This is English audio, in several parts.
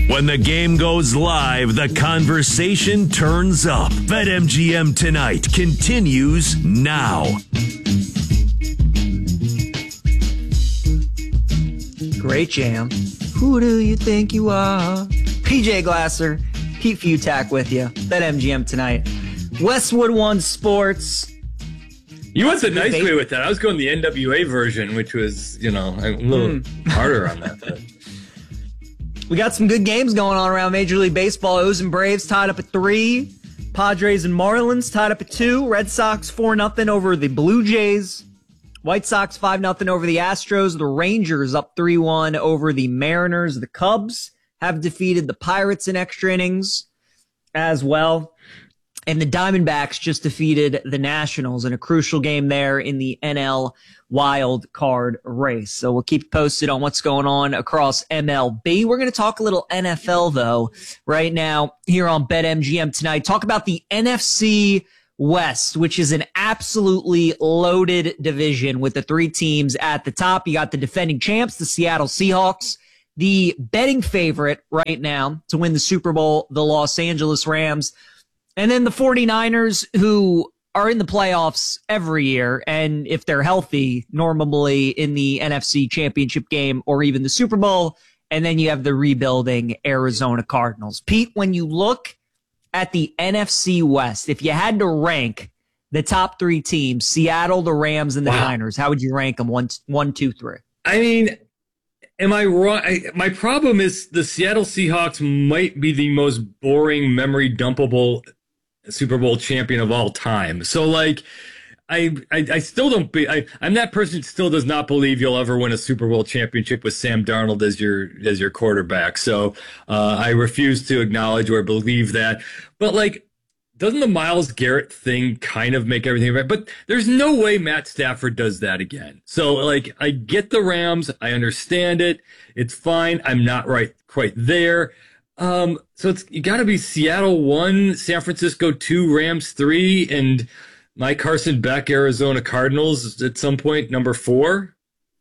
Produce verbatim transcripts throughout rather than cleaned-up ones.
When the game goes live, the conversation turns up. BetMGM Tonight continues now. Great jam. Who do you think you are? P J Glasser, Pete Futak with you. BetMGM Tonight. Westwood One Sports. You went the nice way with that. I was going the N W A version, which was, you know, a little mm. harder on that. But. We got some good games going on around Major League Baseball. O's and Braves tied up at three. Padres and Marlins tied up at two. Red Sox four nothing over the Blue Jays. White Sox five nothing over the Astros. The Rangers up three one over the Mariners. The Cubs have defeated the Pirates in extra innings as well. And the Diamondbacks just defeated the Nationals in a crucial game there in the N L wild card race. So we'll keep posted on what's going on across M L B. We're going to talk a little N F L, though, right now here on BetMGM Tonight. Talk about the N F C West, which is an absolutely loaded division with the three teams at the top. You got the defending champs, the Seattle Seahawks, the betting favorite right now to win the Super Bowl, the Los Angeles Rams, and then the 49ers, who are in the playoffs every year, and if they're healthy, normally in the N F C Championship game or even the Super Bowl. And then you have the rebuilding Arizona Cardinals. Pete, when you look at the N F C West, if you had to rank the top three teams, Seattle, the Rams, and the wow. Niners, how would you rank them? One, one, two, three. I mean, am I wrong? I, my problem is the Seattle Seahawks might be the most boring, memory dumpable Super Bowl champion of all time. So, like, I, I, I still don't be. I, I'm that person who still does not believe you'll ever win a Super Bowl championship with Sam Darnold as your as your quarterback. So, uh, I refuse to acknowledge or believe that. But like, doesn't the Myles Garrett thing kind of make everything right? But there's no way Matt Stafford does that again. So, like, I get the Rams. I understand it. It's fine. I'm not right quite there. Um, so it's, you gotta be Seattle one, San Francisco two, Rams three, and my Carson Beck Arizona Cardinals at some point, number four.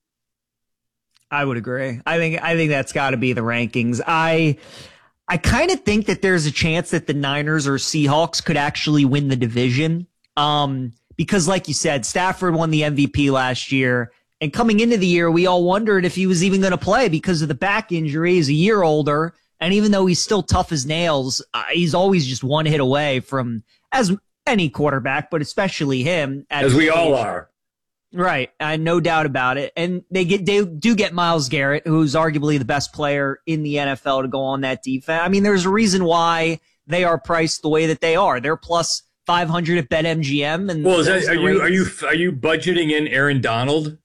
I would agree. I think, I think that's gotta be the rankings. I, I kind of think that there's a chance that the Niners or Seahawks could actually win the division. Um, because like you said, Stafford won the M V P last year, and coming into the year, we all wondered if he was even going to play because of the back injury. He's a year older. And even though he's still tough as nails, uh, he's always just one hit away from, as any quarterback, but especially him. As we all are. Right. Uh, no doubt about it. And they get they do get Myles Garrett, who's arguably the best player in the N F L, to go on that defense. I mean, there's a reason why they are priced the way that they are. They're plus five hundred at BetMGM. And well, is that, are you are you are you budgeting in Aaron Donald?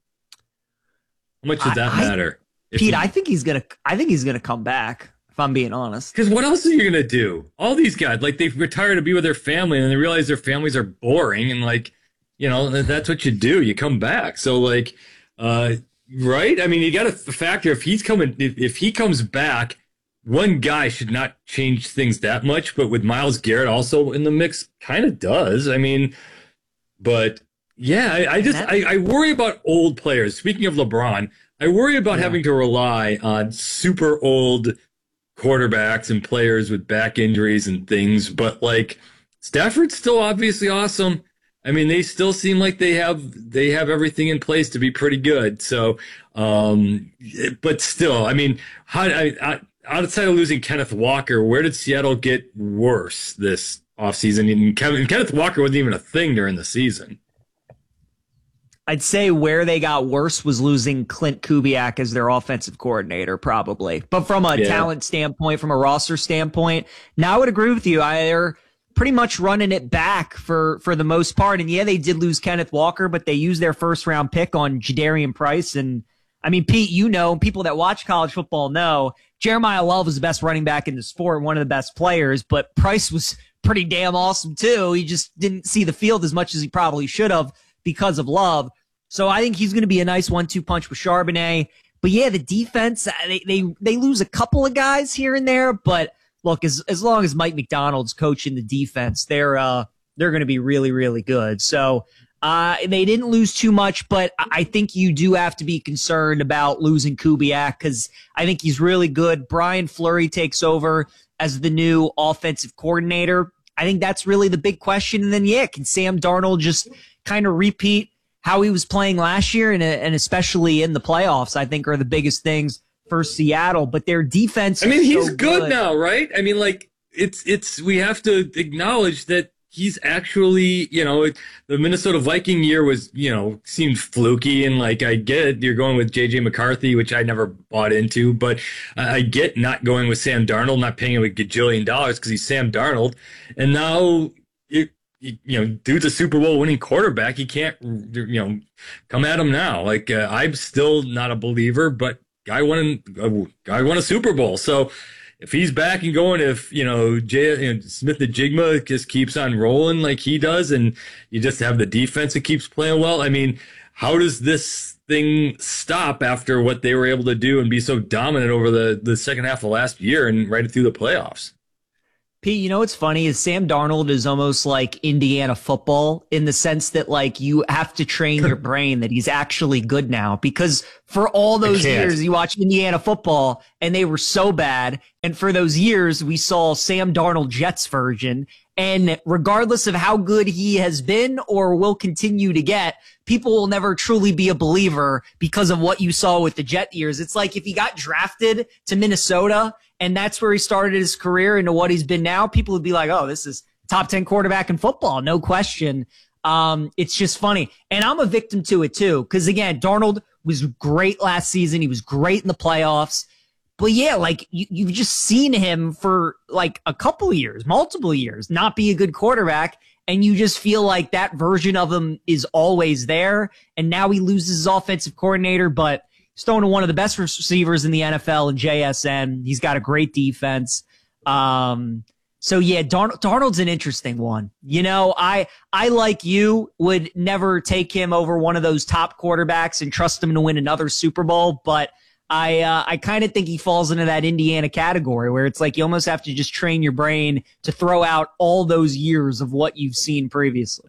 How much does that I, matter? Pete, he, I think he's gonna. I think he's gonna come back. If I'm being honest, because what else are you gonna do? All these guys, like, they retire to be with their family, and they realize their families are boring, and like, you know, that's what you do. You come back. So like, uh, right? I mean, you got to factor if he's coming. If, if he comes back, one guy should not change things that much. But with Myles Garrett also in the mix, kind of does. I mean, but yeah, I, I just I, I worry about old players. Speaking of LeBron. I worry about yeah. having to rely on super old quarterbacks and players with back injuries and things. But like, Stafford's still obviously awesome. I mean, they still seem like they have they have everything in place to be pretty good. So, um, but still, I mean, how, I, I, outside of losing Kenneth Walker, where did Seattle get worse this offseason? And Kevin, Kenneth Walker wasn't even a thing during the season. I'd say where they got worse was losing Clint Kubiak as their offensive coordinator, probably. But from a yeah. talent standpoint, from a roster standpoint, now I would agree with you. I, they're pretty much running it back for, for the most part. And yeah, they did lose Kenneth Walker, but they used their first round pick on Jadarian Price. And I mean, Pete, you know, people that watch college football know Jeremiah Love was the best running back in the sport, one of the best players, but Price was pretty damn awesome too. He just didn't see the field as much as he probably should have because of Love. So I think he's going to be a nice one two punch with Charbonnet. But yeah, the defense, they, they, they lose a couple of guys here and there. But look, as, as long as Mike McDonald's coaching the defense, they're, uh, they're going to be really, really good. So, Uh, they didn't lose too much, but I I think you do have to be concerned about losing Kubiak because I think he's really good. Brian Fleury takes over as the new offensive coordinator. I think that's really the big question. And then, yeah, can Sam Darnold just kind of repeat how he was playing last year and, and especially in the playoffs, I think are the biggest things for Seattle. But their defense I mean, is he's so good, good now, right? I mean, like, it's, it's, we have to acknowledge that he's actually, you know, the Minnesota Viking year was, you know, seemed fluky. And like, I get it, you're going with J J McCarthy, which I never bought into, but I get not going with Sam Darnold, not paying him a gajillion dollars because he's Sam Darnold. And now, you, you, you know, dude's a Super Bowl winning quarterback. You can't, you know, come at him now. Like, uh, I'm still not a believer, but guy won, uh, guy won a Super Bowl. So, if he's back and going, if, you know, Jay, you know, Smith the Jigma just keeps on rolling like he does, and you just have the defense that keeps playing well, I mean, how does this thing stop after what they were able to do and be so dominant over the, the second half of last year and right through the playoffs? Pete, you know what's funny is Sam Darnold is almost like Indiana football in the sense that like you have to train your brain that he's actually good now because for all those years you watch Indiana football and they were so bad. And for those years we saw Sam Darnold Jets version. And regardless of how good he has been or will continue to get, people will never truly be a believer because of what you saw with the Jet years. It's like if he got drafted to Minnesota and that's where he started his career into what he's been now, people would be like, oh, this is top ten quarterback in football. No question. Um, it's just funny. And I'm a victim to it too. Cause again, Darnold was great last season. He was great in the playoffs. But yeah, like you, you've just seen him for like a couple of years, multiple years, not be a good quarterback. And you just feel like that version of him is always there. And now he loses his offensive coordinator, but he's throwing to one of the best receivers in the N F L in J S N. He's got a great defense. Um, so yeah, Darn- Darnold's an interesting one. You know, I, I like you would never take him over one of those top quarterbacks and trust him to win another Super Bowl, but I uh, I kind of think he falls into that Indiana category where it's like you almost have to just train your brain to throw out all those years of what you've seen previously.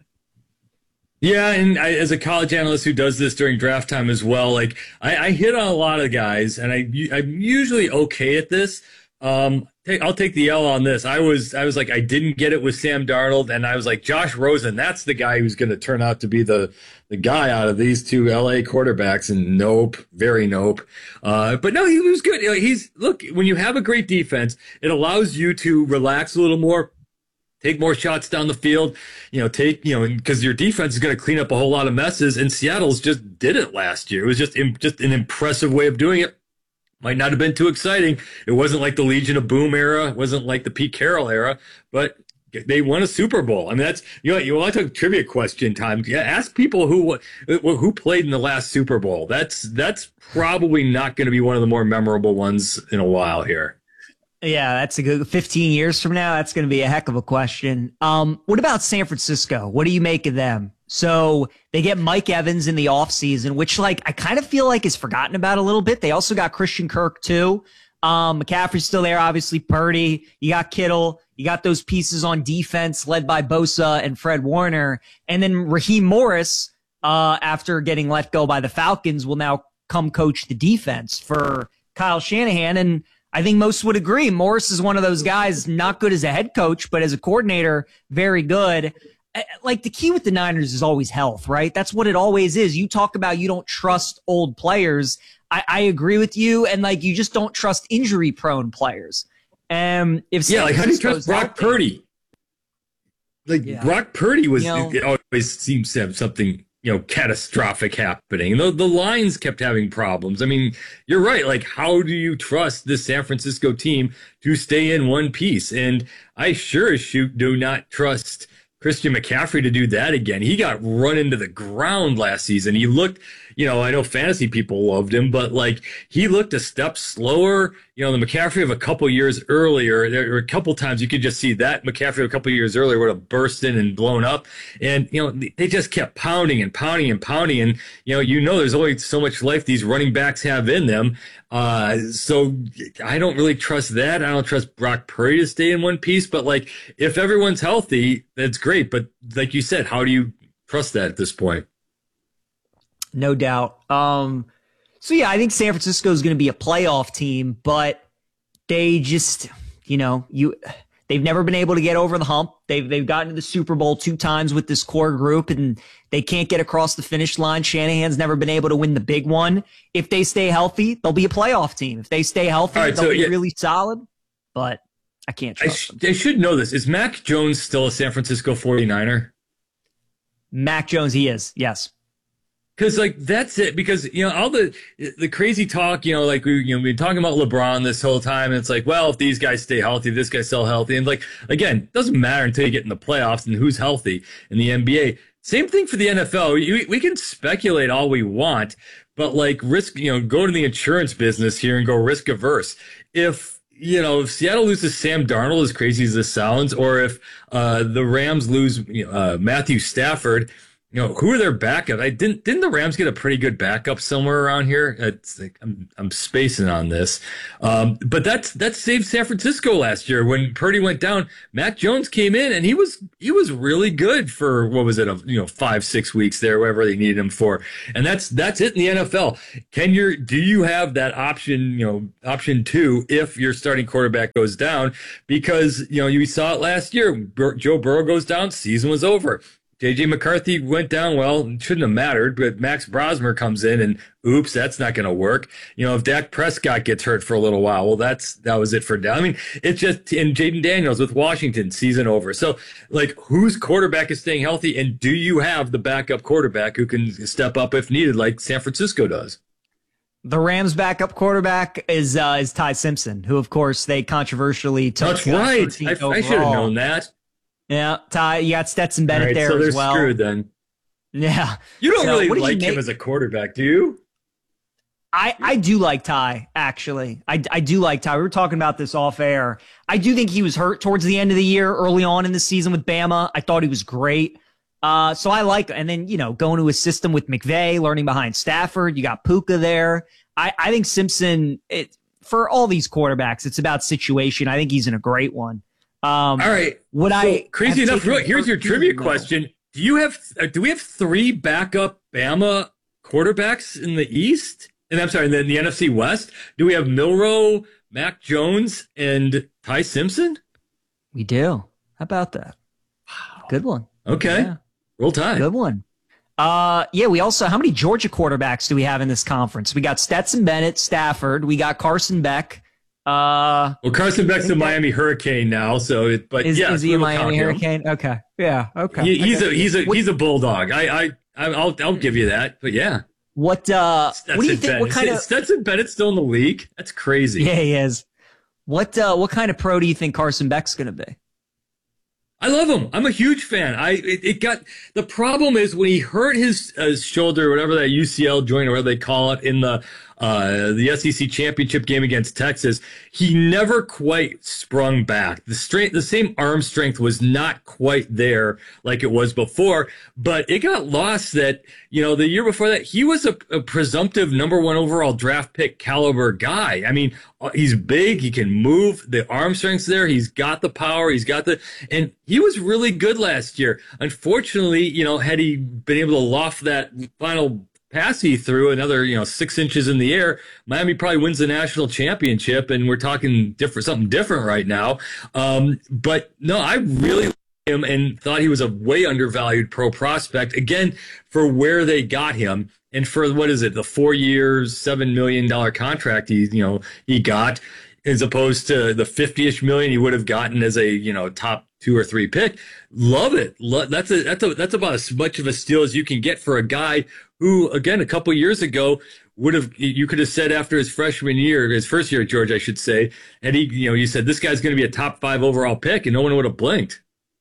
Yeah, and I, as a college analyst who does this during draft time as well, like I, I hit on a lot of guys, and I I'm usually okay at this. Um, take, I'll take the L on this. I was I was like I didn't get it with Sam Darnold, and I was like Josh Rosen, that's the guy who's going to turn out to be the the guy out of these two L A quarterbacks, and nope, very nope. Uh, but no, he was good. You know, he's look when you have a great defense, it allows you to relax a little more. Take more shots down the field, you know, take, you know, because your defense is going to clean up a whole lot of messes. And Seattle's just did it last year. It was just, just an impressive way of doing it. Might not have been too exciting. It wasn't like the Legion of Boom era. It wasn't like the Pete Carroll era, but they won a Super Bowl. I mean, that's, you know, you want to talk trivia question time. Yeah, ask people who, who played in the last Super Bowl. That's, that's probably not going to be one of the more memorable ones in a while here. Yeah, that's a good fifteen years from now. That's going to be a heck of a question. Um, what about San Francisco? What do you make of them? So they get Mike Evans in the offseason, which like I kind of feel like is forgotten about a little bit. They also got Christian Kirk too. Um, McCaffrey's still there, obviously. Purdy, you got Kittle, you got those pieces on defense led by Bosa and Fred Warner, and then Raheem Morris, uh, after getting let go by the Falcons, will now come coach the defense for Kyle Shanahan. And I think most would agree. Morris is one of those guys, not good as a head coach, but as a coordinator, very good. Like the key with the Niners is always health, right? That's what it always is. You talk about you don't trust old players. I, I agree with you. And like, you just don't trust injury prone players. Um, if yeah, like how do you trust Brock healthy, Purdy? Like yeah. Brock Purdy was, you know, it always seems to have something, you know, catastrophic happening. The, the lines kept having problems. I mean, you're right. Like, how do you trust this San Francisco team to stay in one piece? And I sure as shoot do not trust Christian McCaffrey to do that again. He got run into the ground last season. He looked, you know, I know fantasy people loved him, but like he looked a step slower. You know, the McCaffrey of a couple years earlier, there were a couple times you could just see that McCaffrey a couple years earlier would have burst in and blown up. And, you know, they just kept pounding and pounding and pounding. And, you know, you know, there's only so much life these running backs have in them. Uh, so I don't really trust that. I don't trust Brock Purdy to stay in one piece, but like if everyone's healthy, that's great. But like you said, how do you trust that at this point. No doubt. Um, so yeah, I think San Francisco is going to be a playoff team, but they just, you know, you they've never been able to get over the hump. They've they've gotten to the Super Bowl two times with this core group, and they can't get across the finish line. Shanahan's never been able to win the big one. If they stay healthy, they'll be a playoff team. If they stay healthy, right, they'll so, be yeah. really solid. But I can't I, trust sh- them. I should know this. Is Mac Jones still a San Francisco forty-niner? Mac Jones, he is. Yes. Because like that's it. Because you know all the the crazy talk. You know, like we you know we've been talking about LeBron this whole time, and it's like, well, if these guys stay healthy, this guy's still healthy, and like again, it doesn't matter until you get in the playoffs and who's healthy in the N B A. Same thing for the N F L. We, we can speculate all we want, but like risk, you know, go to the insurance business here and go risk averse. If you know, if Seattle loses Sam Darnold, as crazy as this sounds, or if uh, the Rams lose you know, uh, Matthew Stafford. You know, who are their backup? I didn't didn't the Rams get a pretty good backup somewhere around here? It's like, I'm I'm spacing on this, um, but that's that saved San Francisco last year when Purdy went down. Mac Jones came in and he was he was really good for what was it, a, you know, five six weeks there, wherever they needed him for, and that's that's it in the N F L. Can you do you have that option? You know, option two if your starting quarterback goes down, because you know you saw it last year. Bur- Joe Burrow goes down, season was over. J J McCarthy went down, well, it shouldn't have mattered, but Max Brosmer comes in and oops, that's not going to work. You know, if Dak Prescott gets hurt for a little while, well, that's, that was it for Dak. I mean, it's just, and Jaden Daniels with Washington, season over. So, like, whose quarterback is staying healthy, and do you have the backup quarterback who can step up if needed, like San Francisco does? The Rams' backup quarterback is uh, is Ty Simpson, who, of course, they controversially took. That's right. I, I should have known that. Yeah, Ty, you got Stetson Bennett right, there so they're as well. Screwed then. Yeah. You don't so, really like him as a quarterback, do you? I, I do like Ty, actually. I, I do like Ty. We were talking about this off air. I do think he was hurt towards the end of the year, early on in the season with Bama. I thought he was great. Uh, so I like, and then, you know, going to a system with McVay, learning behind Stafford. You got Puka there. I, I think Simpson, it, for all these quarterbacks, it's about situation. I think he's in a great one. Um, All right. Would so, I crazy enough? Here's your trivia question: Do you have uh, do we have three backup Bama quarterbacks in the East? And I'm sorry, in the, in the N F C West. Do we have Milroe, Mac Jones, and Ty Simpson? We do. How about that? Wow. Good one. Okay. Yeah. Roll Tide. Good one. Uh, yeah. We also, how many Georgia quarterbacks do we have in this conference? We got Stetson Bennett, Stafford. We got Carson Beck. Uh, well, Carson Beck's the Miami Hurricane now, so it, but is, yeah, is he a Miami Hurricane? Him. Okay, yeah, okay. He, he's okay. a he's a what, he's a bulldog. I I I'll I'll give you that. But yeah, what uh, Stetson what do you think? Bennett. What kind of Stetson Bennett's still in the league? That's crazy. Yeah, he is. What uh, what kind of pro do you think Carson Beck's going to be? I love him. I'm a huge fan. I it, it got the problem is when he hurt his, uh, his shoulder, whatever that U C L joint or whatever they call it in the uh the S E C championship game against Texas, he never quite sprung back. The strength, the same arm strength was not quite there like it was before, but it got lost that, you know, the year before that, he was a, a presumptive number one overall draft pick caliber guy. I mean, he's big, he can move, the arm strength's there, he's got the power, he's got the, and he was really good last year. Unfortunately, you know, had he been able to loft that final pass he threw another, you know, six inches in the air, Miami probably wins the national championship, and we're talking different, something different right now. Um, but no, I really liked him and thought he was a way undervalued pro prospect, again, for where they got him. And for, what is it, the four years, seven million dollars contract he, you know, he got, as opposed to the fifty-ish million he would have gotten as a, you know, top two or three pick. Love it. Lo- that's a, that's a, that's about as much of a steal as you can get for a guy who, again, a couple years ago would have, you could have said after his freshman year, his first year at Georgia, I should say, and he, you know, you said this guy's going to be a top five overall pick, and no one would have blinked.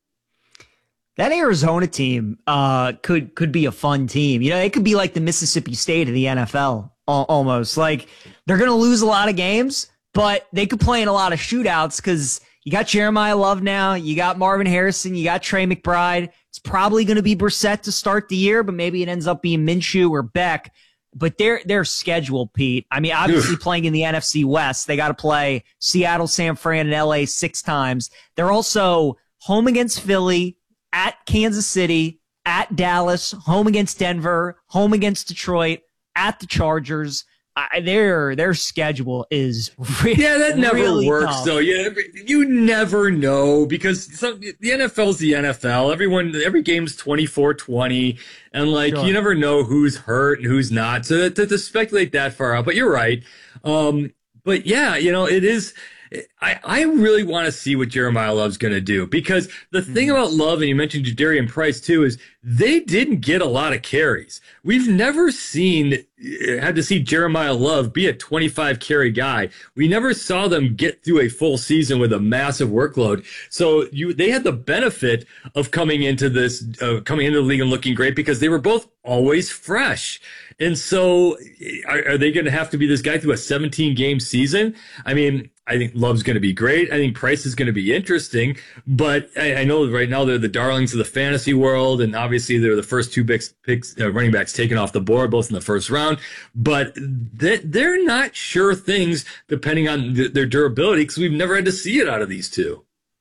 That Arizona team uh, could could be a fun team. You know, it could be like the Mississippi State of the N F L, al- almost. Like, they're going to lose a lot of games, but they could play in a lot of shootouts because you got Jeremiah Love now, you got Marvin Harrison, you got Trey McBride. It's probably going to be Brissett to start the year, but maybe it ends up being Minshew or Beck. But they're they're scheduled, Pete. I mean, obviously Oof. playing in the N F C West, they got to play Seattle, San Fran, and L A six times. They're also home against Philly, at Kansas City, at Dallas, home against Denver, home against Detroit, at the Chargers. I, their their schedule is really, yeah, that never really works. tough. So yeah, you never know because some, the N F L is the N F L. Everyone, every game's twenty-four twenty, and like Sure. you never know who's hurt and who's not. So to, to speculate that far out, but you're right. Um, but yeah, you know, it is. I, I really want to see what Jeremiah Love's going to do because the mm-hmm. thing about Love, and you mentioned Jadarian Price too, is they didn't get a lot of carries. We've never seen, had to see Jeremiah Love be a twenty-five carry guy. We never saw them get through a full season with a massive workload. So you, they had the benefit of coming into this, uh, coming into the league and looking great because they were both always fresh. And so are, are they going to have to be this guy through a seventeen game season? I mean, I think Love's going to be great. I think Price is going to be interesting, but I, I know right now they're the darlings of the fantasy world, and obviously they're the first two big picks, uh, running backs taken off the board, both in the first round. But they, they're not sure things depending on th- their durability because we've never had to see it out of these two.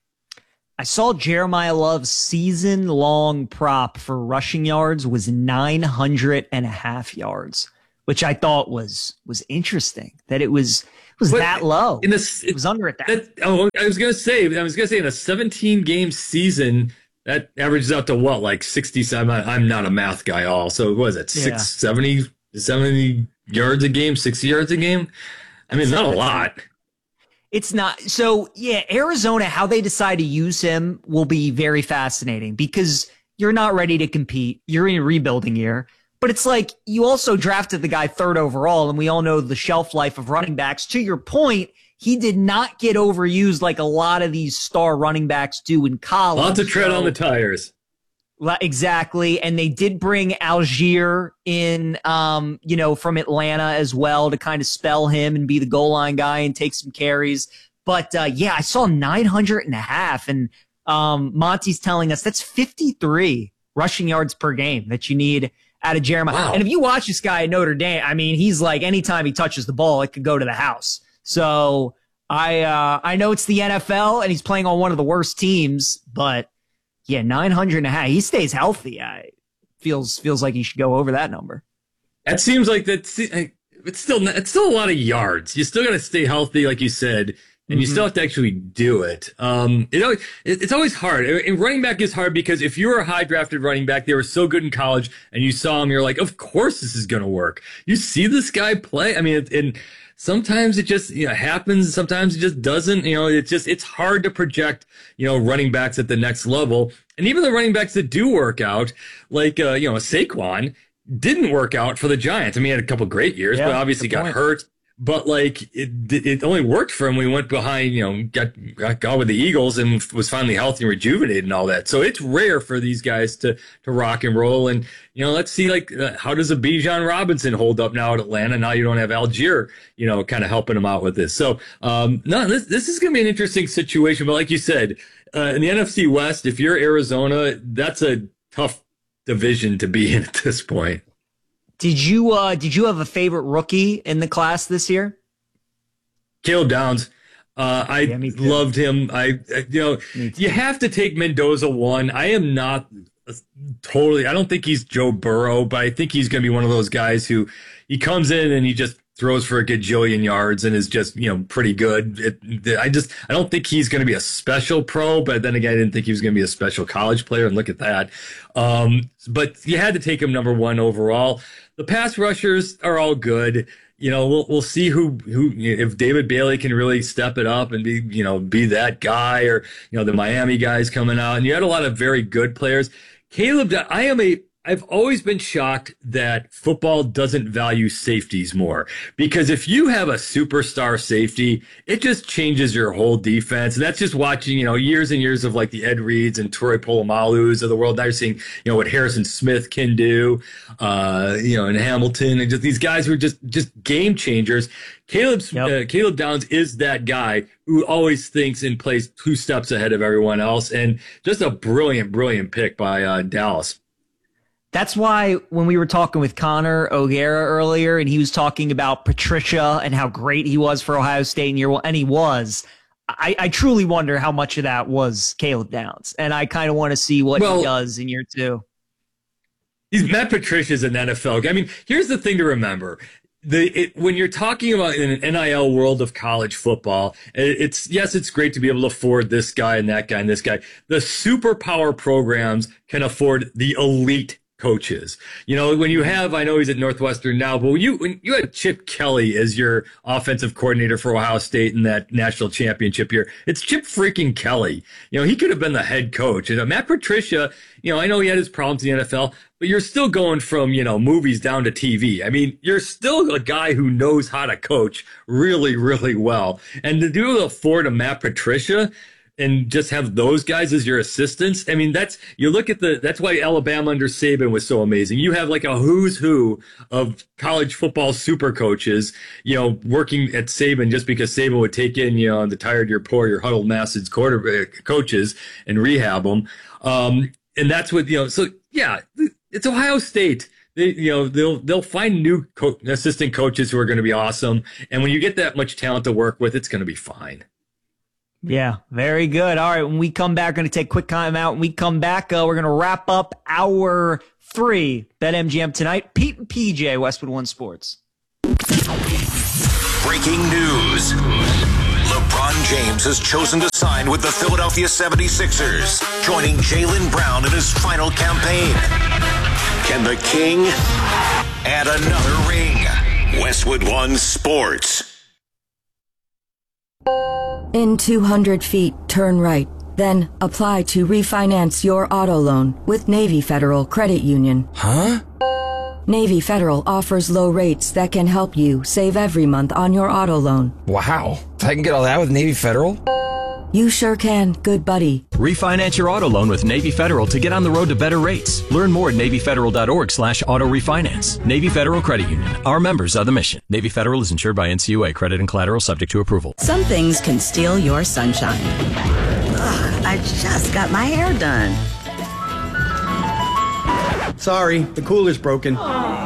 I saw Jeremiah Love's season-long prop for rushing yards was nine hundred and a half yards, which I thought was was interesting. That it was was but that low. In a, it was under at that. that. Oh, I was gonna say, I was gonna say in a seventeen game season, that averages out to what, like sixty? I'm not, I'm not a math guy, all. So what was it, six, yeah. seventy, seventy yards a game, sixty yards a game? I mean, not a lot. It's not. So, yeah, Arizona, how they decide to use him will be very fascinating because you're not ready to compete. You're in a rebuilding year. But it's like you also drafted the guy third overall, and we all know the shelf life of running backs. To your point, he did not get overused like a lot of these star running backs do in college. Lots of tread so, on the tires. Exactly. And they did bring Algier in, um, you know, from Atlanta as well to kind of spell him and be the goal line guy and take some carries. But, uh, yeah, I saw nine hundred and a half. And um, Monty's telling us that's fifty-three rushing yards per game that you need out of Jeremiah. Wow. And if you watch this guy at Notre Dame, I mean, he's like anytime he touches the ball, it could go to the house. So I uh, I know it's the N F L and he's playing on one of the worst teams, but yeah, nine hundred and a half. He stays healthy. I feels feels like he should go over that number. That seems like that's it's still it's still a lot of yards. You still got to stay healthy, like you said, and mm-hmm. you still have to actually do it. Um, you know, it, it's always hard. And running back is hard because if you were a high drafted running back, they were so good in college, and you saw him, you're like, of course this is going to work. You see this guy play. I mean, and sometimes it just, you know, happens. Sometimes it just doesn't. You know, it's just, it's hard to project, you know, running backs at the next level. And even the running backs that do work out, like, uh, you know, Saquon didn't work out for the Giants. I mean, he had a couple great years, yeah, but obviously got point. hurt. But like it, it only worked for him when he went behind, you know, got, got got with the Eagles and was finally healthy and rejuvenated and all that. So it's rare for these guys to to rock and roll. And you know, let's see, like, uh, how does a Bijan Robinson hold up now at Atlanta? Now you don't have Algier, you know, kind of helping him out with this. So um, no, this this is going to be an interesting situation. But like you said, uh, in the N F C West, if you're Arizona, that's a tough division to be in at this point. Did you uh, did you have a favorite rookie in the class this year? Caleb Downs. Uh, I yeah, loved him. I, I you know, you have to take Mendoza one. I am not totally. I don't think he's Joe Burrow, but I think he's going to be one of those guys who he comes in and he just throws for a gajillion yards and is just, you know, pretty good. It, I just, I don't think he's going to be a special pro, but then again, I didn't think he was going to be a special college player, and look at that. Um, but you had to take him number one overall. The pass rushers are all good. You know, we'll, we'll see who, who, if David Bailey can really step it up and be, you know, be that guy, or, you know, the Miami guys coming out. And you had a lot of very good players. Caleb, I am a, I've always been shocked that football doesn't value safeties more, because if you have a superstar safety, it just changes your whole defense. And that's just watching, you know, years and years of like the Ed Reeds and Troy Polamalu's of the world. Now you're seeing, you know, what Harrison Smith can do, uh, you know, and Hamilton, and just these guys who are just, just game changers. Caleb's, yep. uh, Caleb Downs is that guy who always thinks and plays two steps ahead of everyone else. And just a brilliant, brilliant pick by uh, Dallas. That's why when we were talking with Connor O'Gara earlier, and he was talking about Patricia and how great he was for Ohio State in year one, and he was, I, I truly wonder how much of that was Caleb Downs. And I kind of want to see what well, he does in year two. He's Matt Patricia's an N F L guy. I mean, here's the thing to remember. The, it, when you're talking about in an N I L world of college football, it, it's, yes, it's great to be able to afford this guy and that guy and this guy. The superpower programs can afford the elite coaches. You know, when you have, I know he's at Northwestern now, but when you, when you had Chip Kelly as your offensive coordinator for Ohio State in that national championship year, it's Chip freaking Kelly. You know, he could have been the head coach. And uh, Matt Patricia, you know, I know he had his problems in the N F L, but you're still going from, you know, movies down to T V. I mean, you're still a guy who knows how to coach really, really well. And to do afford a Matt Patricia and just have those guys as your assistants. I mean, that's, you look at the, that's why Alabama under Saban was so amazing. You have like a who's who of college football super coaches, you know, working at Saban just because Saban would take in, you know, the tired, your poor, your huddled masses quarterback coaches and rehab them. Um, and that's what, you know, so yeah, it's Ohio State. They, you know, they'll, they'll find new co- assistant coaches who are going to be awesome. And when you get that much talent to work with, it's going to be fine. Yeah, very good. All right, when we come back, we're going to take a quick time out. When we come back, uh, we're going to wrap up hour three, BetMGM tonight. Pete and P J, Westwood One Sports. Breaking news. LeBron James has chosen to sign with the Philadelphia seventy-sixers, joining Jaylen Brown in his final campaign. Can the King add another ring? Westwood One Sports. In two hundred feet, turn right. Then apply to refinance your auto loan with Navy Federal Credit Union. Huh? Navy Federal offers low rates that can help you save every month on your auto loan. Wow. I can get all that with Navy Federal? You sure can, good buddy. Refinance your auto loan with Navy Federal to get on the road to better rates. Learn more at NavyFederal.org slash auto refinance. Navy Federal Credit Union. Our members are the mission. Navy Federal is insured by N C U A. Credit and collateral subject to approval. Some things can steal your sunshine. Ugh, I just got my hair done. Sorry, the cooler's broken.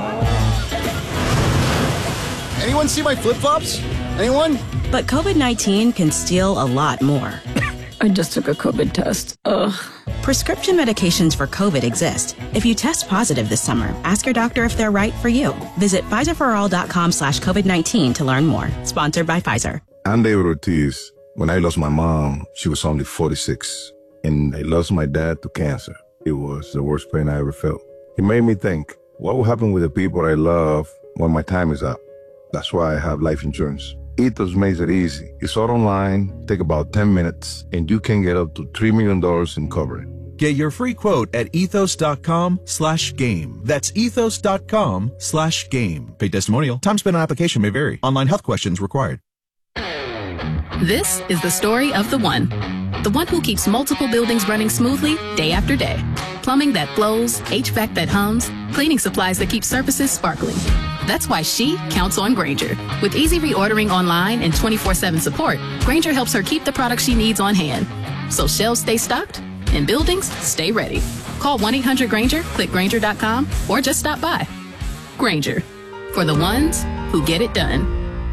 Anyone see my flip-flops? Anyone? But COVID nineteen can steal a lot more. I just took a COVID test. Ugh. Prescription medications for COVID exist. If you test positive this summer, ask your doctor if they're right for you. Visit Pfizerforall.com slash COVID-19 to learn more. Sponsored by Pfizer. I'm David Ortiz. When I lost my mom, she was only forty-six. And I lost my dad to cancer. It was the worst pain I ever felt. It made me think, what will happen with the people I love when my time is up? That's why I have life insurance. Ethos makes it easy. It's all online, take about ten minutes, and you can get up to three million dollars in coverage. Get your free quote at ethos.com slash game. That's ethos.com slash game. Paid testimonial. Time spent on application may vary. Online health questions required. This is the story of the one. The one who keeps multiple buildings running smoothly day after day. Plumbing that flows, H V A C that hums, cleaning supplies that keep surfaces sparkling. That's why she counts on Grainger. With easy reordering online and twenty-four seven support, Grainger helps her keep the products she needs on hand. So shelves stay stocked and buildings stay ready. Call one eight hundred Grainger, click Grainger dot com, or just stop by. Grainger, for the ones who get it done.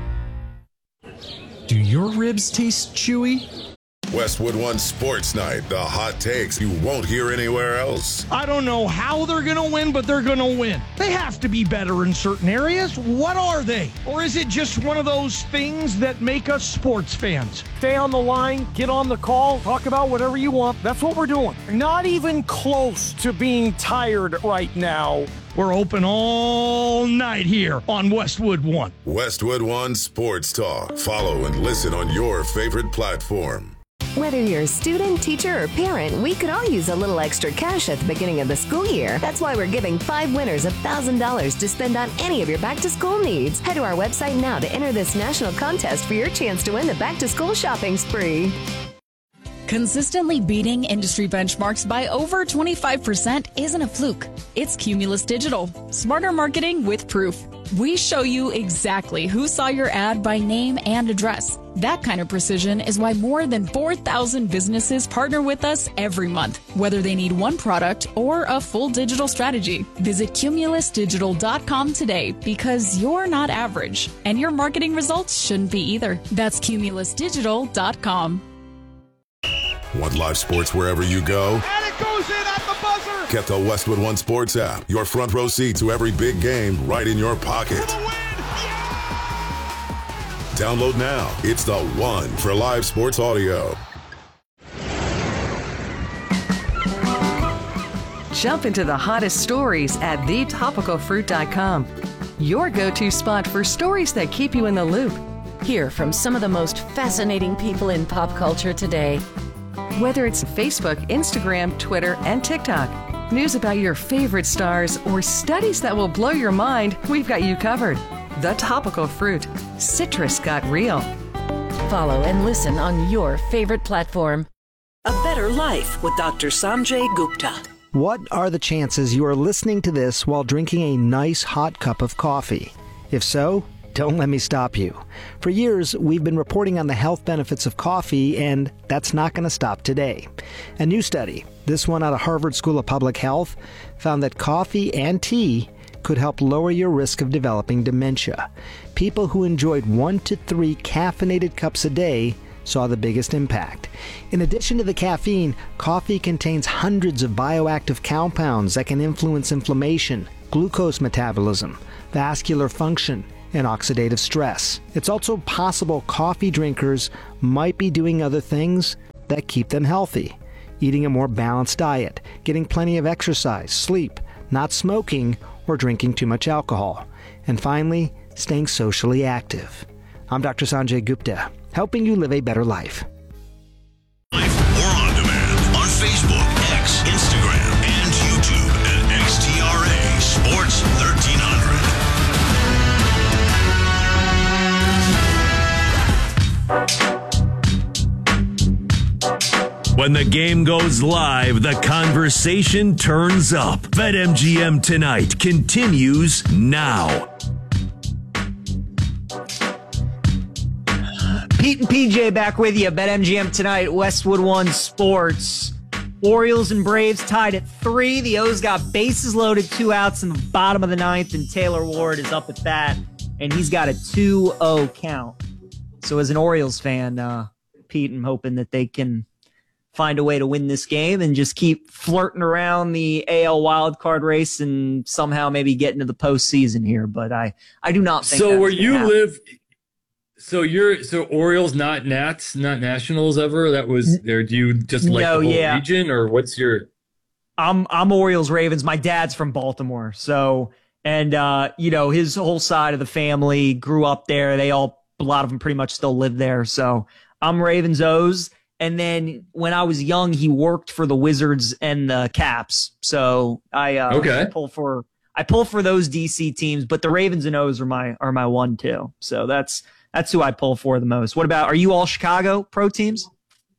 Do your ribs taste chewy? Westwood One Sports Night, the hot takes you won't hear anywhere else. I don't know how they're going to win, but they're going to win. They have to be better in certain areas. What are they? Or is it just one of those things that make us sports fans? Stay on the line, get on the call, talk about whatever you want. That's what we're doing. Not even close to being tired right now. We're open all night here on Westwood One. Westwood One Sports Talk. Follow and listen on your favorite platform. Whether you're a student, teacher, or parent, we could all use a little extra cash at the beginning of the school year. That's why we're giving five winners one thousand dollars to spend on any of your back-to-school needs. Head to our website now to enter this national contest for your chance to win the back-to-school shopping spree. Consistently beating industry benchmarks by over twenty-five percent isn't a fluke. It's Cumulus Digital. Smarter marketing with proof. We show you exactly who saw your ad by name and address. That kind of precision is why more than four thousand businesses partner with us every month, whether they need one product or a full digital strategy. Visit Cumulus Digital dot com today because you're not average, and your marketing results shouldn't be either. That's Cumulus Digital dot com. Want live sports wherever you go? it goes in at the buzzer. Get the Westwood One Sports app. Your front row seat to every big game right in your pocket. Download now. It's the one for live sports audio. Jump into the hottest stories at the topical fruit dot com. Your go-to spot for stories that keep you in the loop. Hear from some of the most fascinating people in pop culture today. Whether it's Facebook, Instagram, Twitter, and TikTok, news about your favorite stars, or studies that will blow your mind, we've got you covered. The Topical Fruit. Citrus got real. Follow and listen on your favorite platform. A Better Life with Doctor Sanjay Gupta. What are the chances you are listening to this while drinking a nice hot cup of coffee? If so, don't let me stop you. For years, we've been reporting on the health benefits of coffee, and that's not going to stop today. A new study, this one out of Harvard School of Public Health, found that coffee and tea could help lower your risk of developing dementia. People who enjoyed one to three caffeinated cups a day saw the biggest impact. In addition to the caffeine, coffee contains hundreds of bioactive compounds that can influence inflammation, glucose metabolism, vascular function, and oxidative stress. It's also possible coffee drinkers might be doing other things that keep them healthy. Eating a more balanced diet, getting plenty of exercise, sleep, not smoking, or drinking too much alcohol. And finally, staying socially active. I'm Doctor Sanjay Gupta, helping you live a better life. Or on demand on Facebook, X, Instagram, and YouTube at X T R A Sports thirteen hundred. When the game goes live, the conversation turns up. BetMGM Tonight continues now. Pete and P J back with you. BetMGM Tonight, Westwood One Sports. Orioles and Braves tied at three. The O's got bases loaded, two outs in the bottom of the ninth, and Taylor Ward is up at bat, and he's got a two oh count. So as an Orioles fan, uh, Pete, I'm hoping that they can find a way to win this game and just keep flirting around the A L wildcard race and somehow maybe get into the postseason here. But I, I do not think so. Where you happen. live, so you're so Orioles, not Nats, not Nationals ever. That was there. Do you just like no, the whole yeah. region, or what's your? I'm I'm Orioles Ravens. My dad's from Baltimore, so and uh, you know his whole side of the family grew up there. They all a lot of them pretty much still live there. So I'm Ravens O's. And then when I was young, he worked for the Wizards and the Caps. So I, uh, okay. I pull for I pull for those D C teams, but the Ravens and O's are my are my one two. So that's that's who I pull for the most. What about, are you all Chicago pro teams?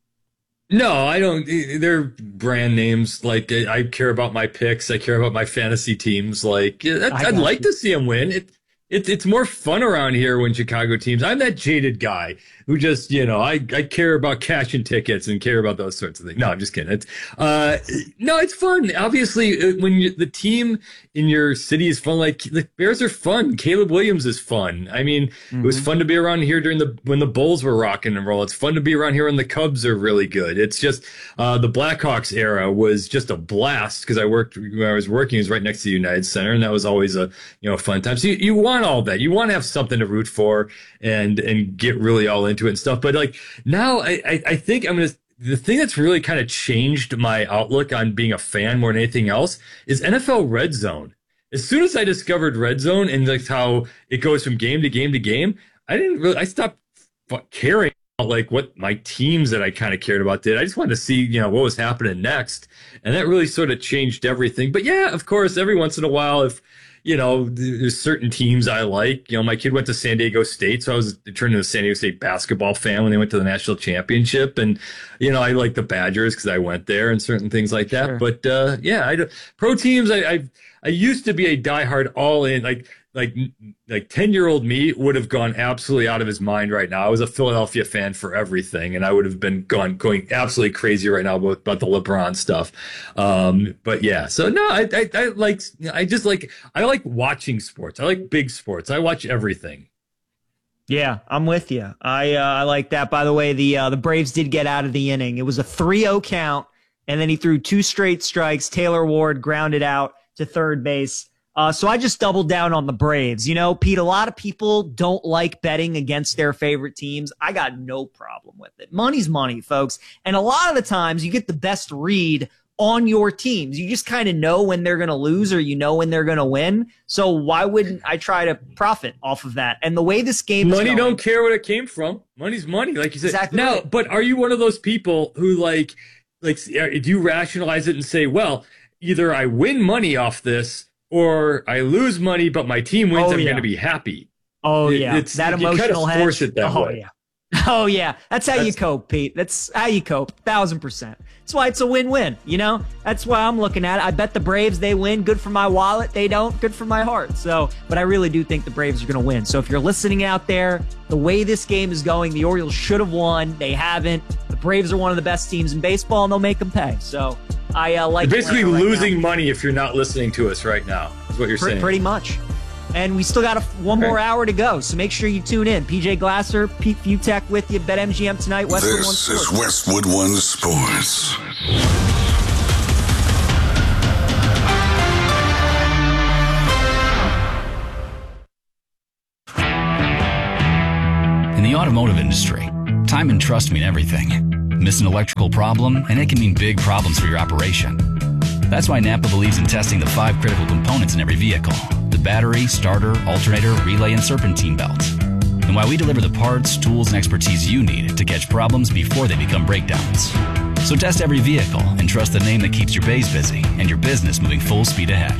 No, I don't. They're brand names. Like, I care about my picks. I care about my fantasy teams. Like, I'd like to see them win. It, it, it's more fun around here when Chicago teams. I'm that jaded guy who just, you know, I, I care about cashing tickets and care about those sorts of things. No, I'm just kidding. It's, uh, no, it's fun. Obviously, when you, the team in your city is fun, like the Bears are fun. Caleb Williams is fun. I mean, mm-hmm. It was fun to be around here during the, when the Bulls were rocking and roll. It's fun to be around here when the Cubs are really good. It's just, uh, the Blackhawks era was just a blast because I worked, when I was working, it was right next to the United Center, and that was always a, you know, fun time. So you, you want all that. You want to have something to root for and, and get really all into it and stuff. But like now I, I, I think I'm going to, the thing that's really kind of changed my outlook on being a fan more than anything else is N F L Red Zone. As soon as I discovered Red Zone and like how it goes from game to game to game, I didn't really, I stopped caring about like what my teams that I kind of cared about did. I just wanted to see, you know, what was happening next. And that really sort of changed everything. But yeah, of course, every once in a while, if, you know, there's certain teams I like. You know, my kid went to San Diego State, so I was turned into a San Diego State basketball fan when they went to the national championship. And, you know, I like the Badgers because I went there and certain things like that. Sure. But, uh, yeah, I, pro teams, I, I I used to be a diehard all-in, like, like, like ten-year-old me would have gone absolutely out of his mind right now. I was a Philadelphia fan for everything, and I would have been gone going absolutely crazy right now about, about the LeBron stuff. Um, but yeah, so no, I, I, I like, I just like, I like watching sports. I like big sports. I watch everything. Yeah, I'm with you. I uh, I like that. By the way, the uh, the Braves did get out of the inning. It was a three oh count, and then he threw two straight strikes. Taylor Ward grounded out to third base. Uh, so I just doubled down on the Braves. You know, Pete, a lot of people don't like betting against their favorite teams. I got no problem with it. Money's money, folks. And a lot of the times you get the best read on your teams. You just kind of know when they're going to lose or you know when they're going to win. So why wouldn't I try to profit off of that? And the way this game money is going, don't care what it came from. Money's money, like you said. Exactly now, right. But are you one of those people who like, like, do you rationalize it and say, well, either I win money off this or I lose money, but my team wins, oh, I'm yeah. going to be happy. Oh, it, yeah. It's, that you emotional kind of force hedge. it that oh, way. yeah. Oh, yeah. That's how That's, you cope, Pete. That's how you cope. Thousand percent. That's why it's a win-win, you know? That's why I'm looking at it. I bet the Braves, they win. Good for my wallet. They don't. Good for my heart. So, but I really do think the Braves are going to win. So if you're listening out there, the way this game is going, the Orioles should have won. They haven't. The Braves are one of the best teams in baseball, and they'll make them pay. So I uh, like You're basically right losing now. money if you're not listening to us right now, is what you're Pre- saying. Pretty much. And we still got a, one more Okay. hour to go, so make sure you tune in. P J Glasser, Pete Futek with you, BetMGM tonight, Westwood One This Sports. is Westwood One Sports. In the automotive industry, time and trust mean everything. Miss an electrical problem, and it can mean big problems for your operation. That's why Napa believes in testing the five critical components in every vehicle: the battery, starter, alternator, relay, and serpentine belt. And why we deliver the parts, tools, and expertise you need to catch problems before they become breakdowns. So test every vehicle and trust the name that keeps your bays busy and your business moving full speed ahead.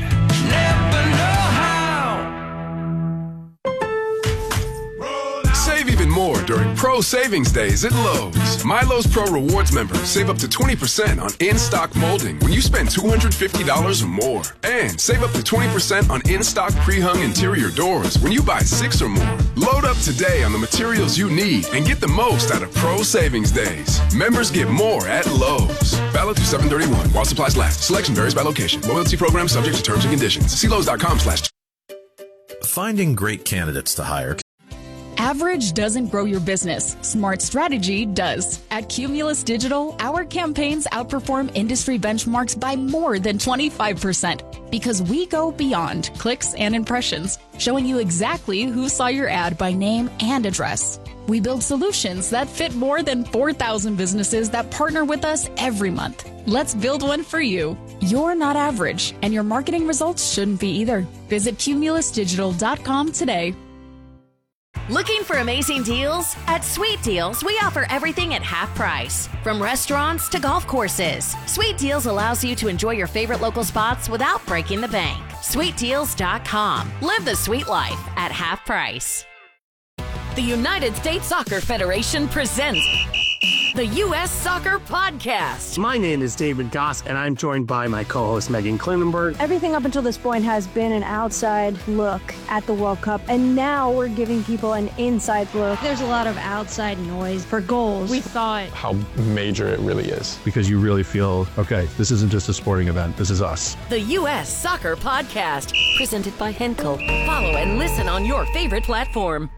Save even more during Pro Savings Days at Lowe's. My Lowe's Pro Rewards members save up to twenty percent on in-stock molding when you spend two hundred fifty dollars or more. And save up to twenty percent on in-stock pre-hung interior doors when you buy six or more. Load up today on the materials you need and get the most out of Pro Savings Days. Members get more at Lowe's. Valid through seven thirty-one while supplies last. Selection varies by location. Loyalty program subject to terms and conditions. See Lowe's.com slash. Finding great candidates to hire. Average doesn't grow your business. Smart strategy does. At Cumulus Digital, our campaigns outperform industry benchmarks by more than twenty-five percent because we go beyond clicks and impressions, showing you exactly who saw your ad by name and address. We build solutions that fit more than four thousand businesses that partner with us every month. Let's build one for you. You're not average, and your marketing results shouldn't be either. Visit cumulus digital dot com today. Looking for amazing deals? At Sweet Deals, we offer everything at half price. From restaurants to golf courses, Sweet Deals allows you to enjoy your favorite local spots without breaking the bank. sweet deals dot com. Live the sweet life at half price. The United States Soccer Federation presents the U S Soccer Podcast. My name is David Goss, and I'm joined by my co-host Megan Klinenberg. Everything up until this point has been an outside look at the World Cup, and now we're giving people an inside look. There's a lot of outside noise for goals. We thought how major it really is, because you really feel, okay, this isn't just a sporting event, this is us. The U S Soccer Podcast, presented by Henkel. Follow and listen on your favorite platform.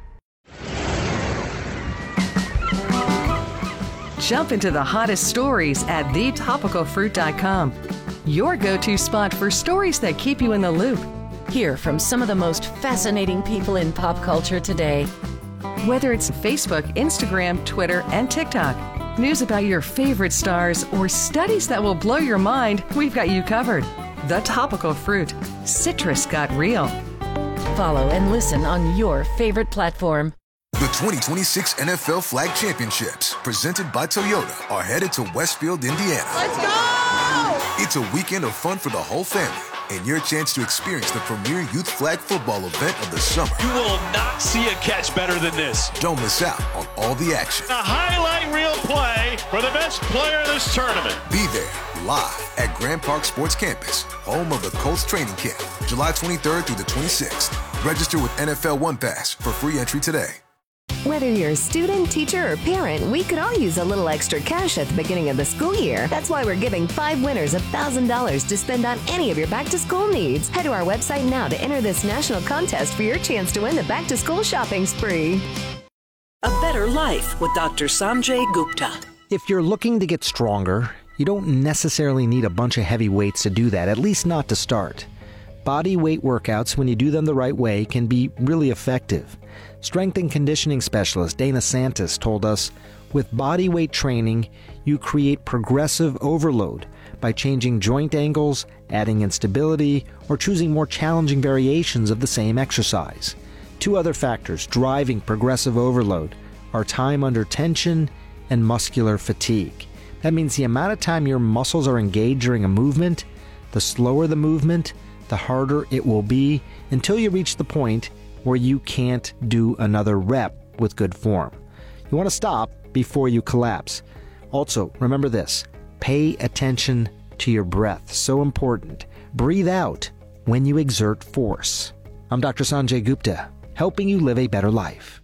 Jump into the hottest stories at the topical fruit dot com. Your go-to spot for stories that keep you in the loop. Hear from some of the most fascinating people in pop culture today. Whether it's Facebook, Instagram, Twitter, and TikTok, news about your favorite stars, or studies that will blow your mind, we've got you covered. The Topical Fruit. Citrus got real. Follow and listen on your favorite platform. The twenty twenty-six N F L Flag Championships, presented by Toyota, are headed to Westfield, Indiana. Let's go! It's a weekend of fun for the whole family and your chance to experience the premier youth flag football event of the summer. You will not see a catch better than this. Don't miss out on all the action. A highlight reel play for the best player of this tournament. Be there live at Grand Park Sports Campus, home of the Colts training camp, July twenty-third through the twenty-sixth. Register with N F L One Pass for free entry today. Whether you're a student, teacher, or parent, we could all use a little extra cash at the beginning of the school year. That's why we're giving five winners one thousand dollars to spend on any of your back-to-school needs. Head to our website now to enter this national contest for your chance to win the back-to-school shopping spree. A Better Life with Doctor Sanjay Gupta. If you're looking to get stronger, You don't necessarily need a bunch of heavy weights to do that, at least not to start. Body weight workouts, when you do them the right way, can be really effective. Strength and conditioning specialist Dana Santis told us, with body weight training, you create progressive overload by changing joint angles, adding instability, or choosing more challenging variations of the same exercise. Two other factors driving progressive overload are time under tension and muscular fatigue. That means the amount of time your muscles are engaged during a movement, the slower the movement, the harder it will be until you reach the point where you can't do another rep with good form. You want to stop before you collapse. Also, remember this, pay attention to your breath. So important. Breathe out when you exert force. I'm Doctor Sanjay Gupta, helping you live a better life.